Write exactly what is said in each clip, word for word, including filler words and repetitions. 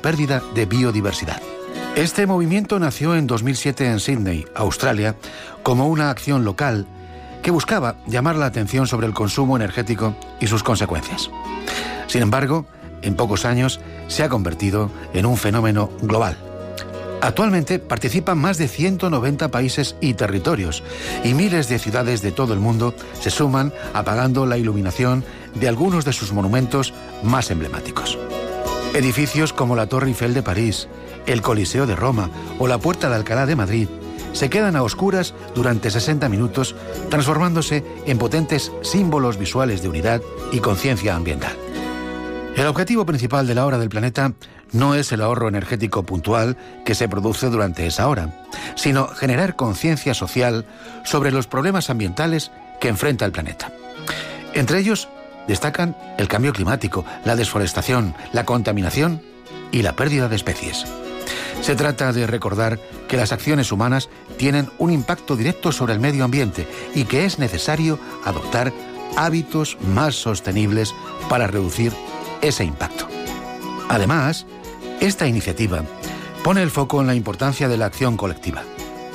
pérdida de biodiversidad. Este movimiento nació en dos mil siete en Sídney, Australia, como una acción local que buscaba llamar la atención sobre el consumo energético y sus consecuencias. Sin embargo, en pocos años se ha convertido en un fenómeno global. Actualmente participan más de ciento noventa países y territorios, y miles de ciudades de todo el mundo se suman apagando la iluminación de algunos de sus monumentos más emblemáticos. Edificios como la Torre Eiffel de París, el Coliseo de Roma o la Puerta de Alcalá de Madrid se quedan a oscuras durante sesenta minutos, transformándose en potentes símbolos visuales de unidad y conciencia ambiental. El objetivo principal de la hora del planeta no es el ahorro energético puntual que se produce durante esa hora, sino generar conciencia social sobre los problemas ambientales que enfrenta el planeta. Entre ellos destacan el cambio climático, la desforestación, la contaminación y la pérdida de especies. Se trata de recordar que las acciones humanas tienen un impacto directo sobre el medio ambiente y que es necesario adoptar hábitos más sostenibles para reducir ese impacto. Además, esta iniciativa pone el foco en la importancia de la acción colectiva.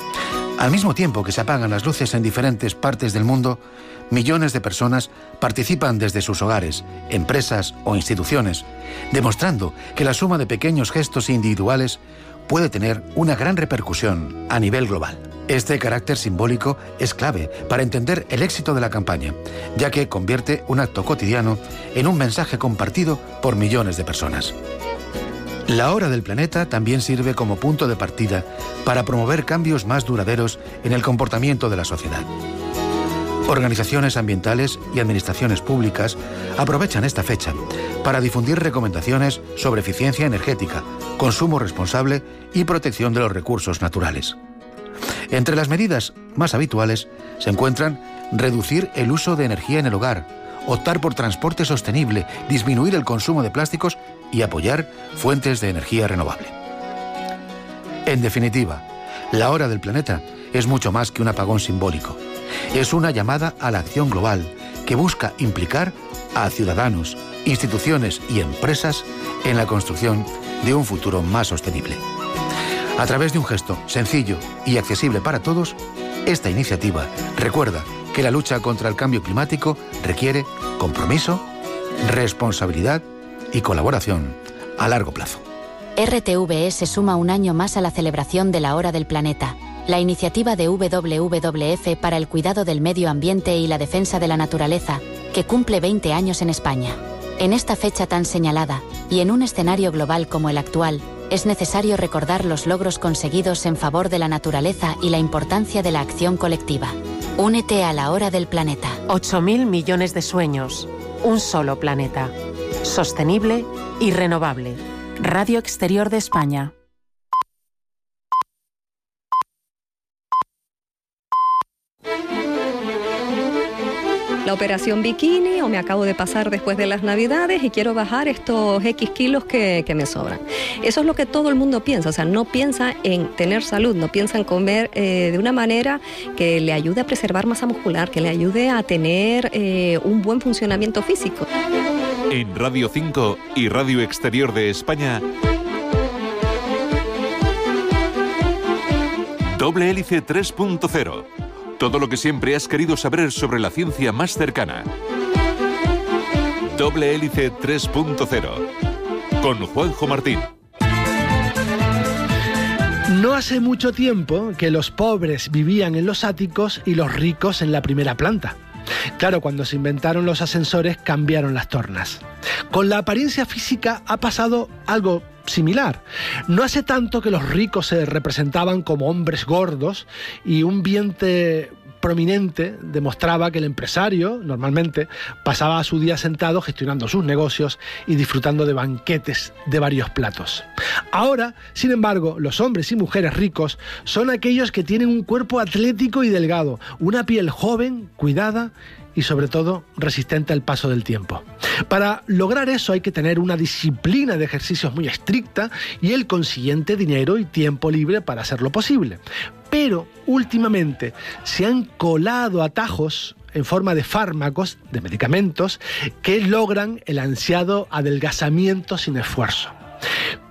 Al mismo tiempo que se apagan las luces en diferentes partes del mundo, millones de personas participan desde sus hogares, empresas o instituciones, demostrando que la suma de pequeños gestos individuales puede tener una gran repercusión a nivel global. Este carácter simbólico es clave para entender el éxito de la campaña, ya que convierte un acto cotidiano en un mensaje compartido por millones de personas. La Hora del Planeta también sirve como punto de partida para promover cambios más duraderos en el comportamiento de la sociedad. Organizaciones ambientales y administraciones públicas aprovechan esta fecha para difundir recomendaciones sobre eficiencia energética, consumo responsable y protección de los recursos naturales. Entre las medidas más habituales se encuentran reducir el uso de energía en el hogar, optar por transporte sostenible, disminuir el consumo de plásticos y apoyar fuentes de energía renovable. En definitiva, la Hora del Planeta es mucho más que un apagón simbólico. Es una llamada a la acción global que busca implicar a ciudadanos, instituciones y empresas en la construcción de un futuro más sostenible. A través de un gesto sencillo y accesible para todos, esta iniciativa recuerda que la lucha contra el cambio climático requiere compromiso, responsabilidad y colaboración a largo plazo. R T V E se suma un año más a la celebración de la Hora del Planeta, la iniciativa de W W F para el cuidado del medio ambiente y la defensa de la naturaleza, que cumple veinte años en España. En esta fecha tan señalada, y en un escenario global como el actual, es necesario recordar los logros conseguidos en favor de la naturaleza y la importancia de la acción colectiva. Únete a la Hora del Planeta. ocho mil millones de sueños. Un solo planeta. Sostenible y renovable. Radio Exterior de España. La operación bikini, o me acabo de pasar después de las navidades y quiero bajar estos X kilos que, que me sobran. Eso es lo que todo el mundo piensa, o sea, no piensa en tener salud, no piensa en comer eh, de una manera que le ayude a preservar masa muscular, que le ayude a tener eh, un buen funcionamiento físico. En Radio cinco y Radio Exterior de España, Doble Hélice tres punto cero. Todo lo que siempre has querido saber sobre la ciencia más cercana. Doble Hélice tres punto cero. Con Juanjo Martín. No hace mucho tiempo que los pobres vivían en los áticos y los ricos en la primera planta. Claro, cuando se inventaron los ascensores cambiaron las tornas. Con la apariencia física ha pasado algo similar. No hace tanto que los ricos se representaban como hombres gordos y un vientre prominente demostraba que el empresario, normalmente, pasaba su día sentado gestionando sus negocios y disfrutando de banquetes de varios platos. Ahora, sin embargo, los hombres y mujeres ricos son aquellos que tienen un cuerpo atlético y delgado, una piel joven, cuidada y sobre todo resistente al paso del tiempo. Para lograr eso hay que tener una disciplina de ejercicios muy estricta y el consiguiente dinero y tiempo libre para hacerlo posible. Pero últimamente se han colado atajos en forma de fármacos, de medicamentos, que logran el ansiado adelgazamiento sin esfuerzo.